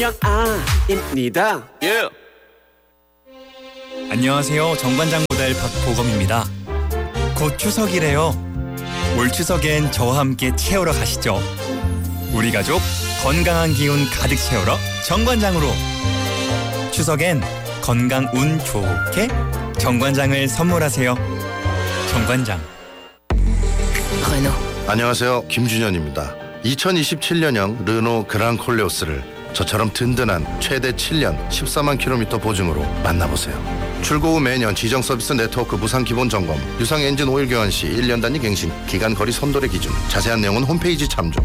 영아입니다. 예. 안녕하세요. 정관장 모델 박보검입니다. 곧 추석이래요. 올 추석엔 저와 함께 채우러 가시죠. 우리 가족 건강한 기운 가득 채우러 정관장으로. 추석엔 건강 운 좋게 정관장을 선물하세요. 정관장. 안녕하세요. 김준현입니다. 2027년형 르노 그랑 콜레오스를 저처럼 든든한 최대 7년 14만 킬로미터 보증으로 만나보세요. 출고 후 매년 지정 서비스 네트워크 무상 기본 점검, 유상 엔진 오일 교환 시 1년 단위 갱신, 기간 거리 선도의 기준, 자세한 내용은 홈페이지 참조.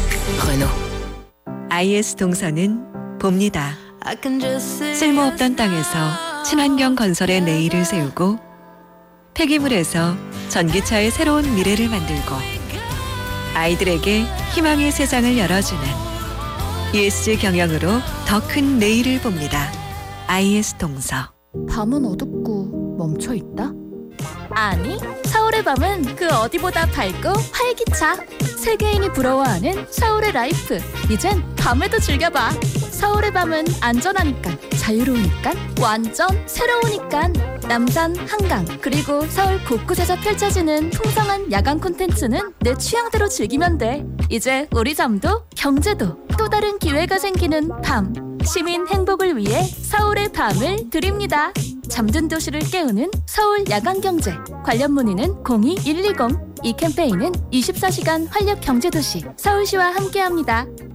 IS 동서는 봅니다. 쓸모없던 땅에서 친환경 건설의 내일을 세우고 폐기물에서 전기차의 새로운 미래를 만들고 아이들에게 희망의 세상을 열어주는 ESG 경영으로 더 큰 내일을 봅니다. IS 동서. 밤은 어둡고 멈춰있다? 아니, 서울의 밤은 그 어디보다 밝고 활기차. 세계인이 부러워하는 서울의 라이프. 이젠 밤에도 즐겨봐. 서울의 밤은 안전하니까, 자유로우니까, 완전 새로우니까. 남산, 한강, 그리고 서울 곳곳에서 펼쳐지는 풍성한 야간 콘텐츠는 내 취향대로 즐기면 돼. 이제 우리 잠도 경제도 또 다른 기회가 생기는 밤. 시민 행복을 위해 서울의 밤을 드립니다. 잠든 도시를 깨우는 서울 야간경제. 관련 문의는 02-120. 이 캠페인은 24시간 활력 경제도시 서울시와 함께합니다.